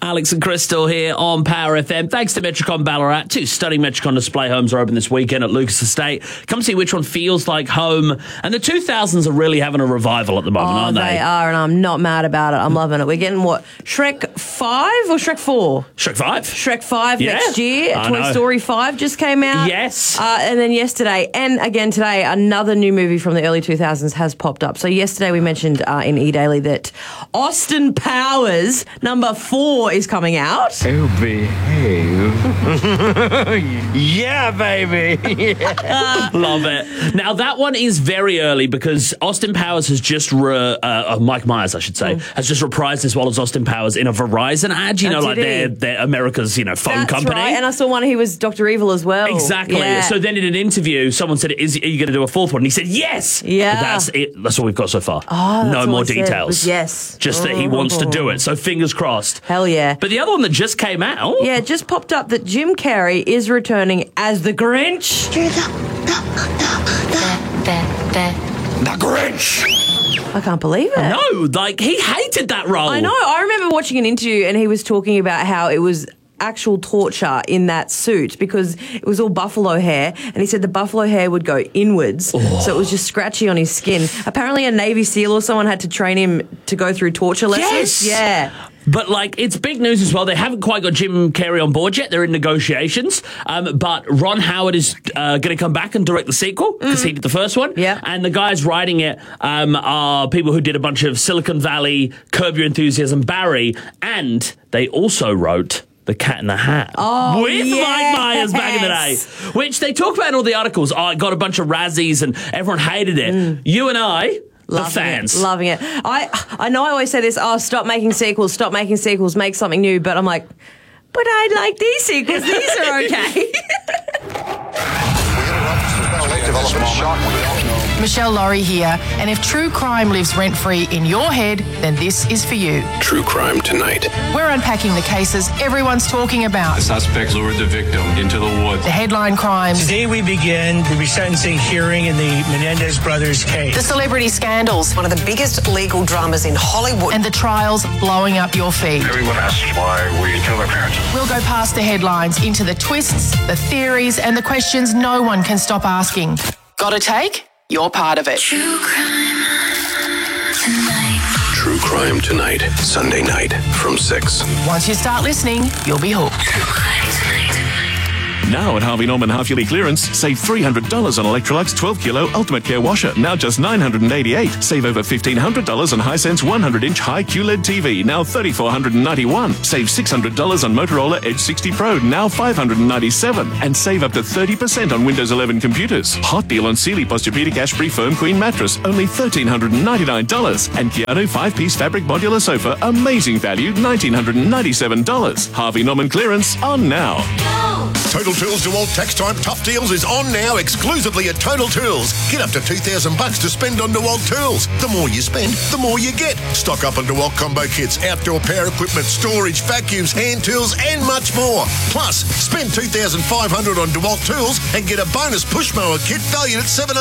Alex and Crystal here on Power FM. Thanks to Metricon Ballarat. 2 stunning Metricon display homes are open this weekend at Lucas Estate. Come see which one feels like home. And the 2000s are really having a revival at the moment, aren't they? They are, and I'm not mad about it. I'm loving it. We're getting, what, Shrek 5 or Shrek 4? Shrek 5. Shrek 5 next year. Toy Story 5 just came out. Yes. And then yesterday, and again today, another new movie from the early 2000s has popped up. So yesterday we mentioned in E-Daily that Austin Powers number 4 is coming out. Oh, behave. Yeah, baby. Yeah. Love it. Now, that one is very early because Austin Powers has just, Mike Myers, I should say, has just reprised his role as Austin Powers in a Verizon ad. You know, like they're America's, phone That's company. Right. And I saw one, he was Dr. Evil as well. Exactly. Yeah. So then in an interview, someone said, are you going to do a 4th one? And he said, yes. Yeah. That's it. That's all we've got so far. Oh, no more details. Yes. Just that he wants to do it. So fingers crossed. Hell yeah. But the other one that just came out. Yeah, it just popped up that Jim Carrey is returning as the Grinch. The Grinch. I can't believe it. No, he hated that role. I know. I remember watching an interview and he was talking about how it was actual torture in that suit because it was all buffalo hair, and he said the buffalo hair would go inwards, so it was just scratchy on his skin. Apparently a Navy SEAL or someone had to train him to go through torture lessons. Yes. Yeah. But, it's big news as well. They haven't quite got Jim Carrey on board yet. They're in negotiations. But Ron Howard is going to come back and direct the sequel because he did the first one. Yeah. And the guys writing it are people who did a bunch of Silicon Valley, Curb Your Enthusiasm, Barry, and they also wrote The Cat in the Hat with Mike Myers back in the day, which they talk about in all the articles. Oh, it got a bunch of Razzies and everyone hated it. You and I... the fans. Loving it. I know I always say this, stop making sequels, make something new, but I'm like, but I like these sequels, these are okay. Michelle Laurie here, and if true crime lives rent-free in your head, then this is for you. True Crime Tonight. We're unpacking the cases everyone's talking about. The suspect lured the victim into the woods. The headline crimes. Today we begin the resentencing hearing in the Menendez brothers case. The celebrity scandals. One of the biggest legal dramas in Hollywood. And the trials blowing up your feed. Everyone asks why we kill their parents. We'll go past the headlines into the twists, the theories, and the questions no one can stop asking. Got a take? You're part of it. True Crime Tonight. True Crime Tonight, Sunday night from 6. Once you start listening, you'll be hooked. True Crime Tonight. Now at Harvey Norman half-yearly clearance, save $300 on Electrolux 12-kilo Ultimate Care Washer, now just $988. Save over $1,500 on Hisense 100-inch high QLED TV, now $3,491. Save $600 on Motorola Edge 60 Pro, now $597. And save up to 30% on Windows 11 computers. Hot deal on Sealy Posturepedic Ash-Free Firm Queen Mattress, only $1,399. And Keanu 5-piece fabric modular sofa, amazing value, $1,997. Harvey Norman clearance on now. Total Tools DeWalt Tax Time Tough Deals is on now exclusively at Total Tools. Get up to $2,000 to spend on DeWalt tools. The more you spend, the more you get. Stock up on DeWalt combo kits, outdoor power equipment, storage, vacuums, hand tools, and much more. Plus, spend $2,500 on DeWalt tools and get a bonus push mower kit valued at $700.